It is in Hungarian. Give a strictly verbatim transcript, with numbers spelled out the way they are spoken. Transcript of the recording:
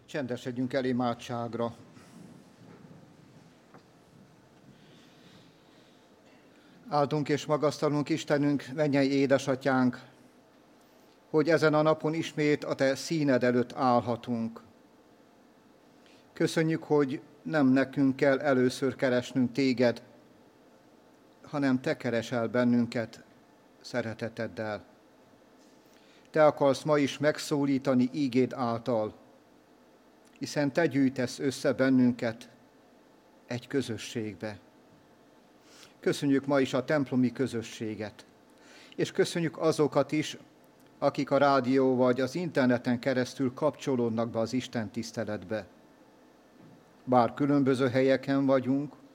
Csendesedjünk el imádságra. Áldunk és magasztalunk Istenünk, mennyei édesatyánk, hogy ezen a napon ismét a te színed előtt állhatunk. Köszönjük, hogy nem nekünk kell először keresnünk téged, hanem te keresel bennünket szereteteddel. Te akarsz ma is megszólítani ígéd által, hiszen te gyűjtesz össze bennünket egy közösségbe. Köszönjük ma is a templomi közösséget, és köszönjük azokat is, akik a rádió vagy az interneten keresztül kapcsolódnak be az Isten tiszteletbe. Bár különböző helyeken vagyunk,